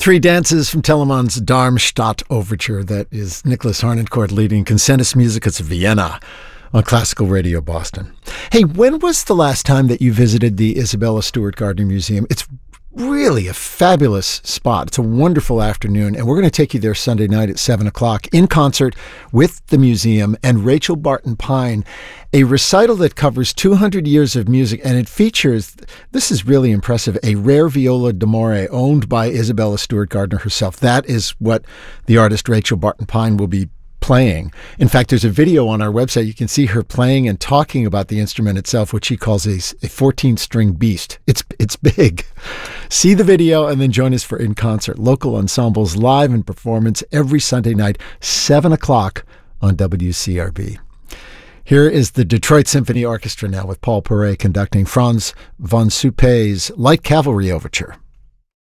Three dances from Telemann's Darmstadt Overture. That is Nicholas Harnoncourt leading Consentus Musicus Vienna on Classical Radio Boston. Hey, when was the last time that you visited the Isabella Stewart Gardner Museum? It's really a fabulous spot. It's a wonderful afternoon, and we're going to take you there Sunday night at 7 o'clock in concert with the museum and Rachel Barton Pine, a recital that covers 200 years of music, and it features, this is really impressive, a rare viola d'amore owned by Isabella Stewart Gardner herself. That is what the artist Rachel Barton Pine will be playing. In fact, there's a video on our website. You can see her playing and talking about the instrument itself, which she calls a 14-string beast. It's big. See the video and then join us for In Concert. Local ensembles live in performance every Sunday night, 7 o'clock on WCRB. Here is the Detroit Symphony Orchestra now with Paul Paray conducting Franz von Suppé's Light Cavalry Overture.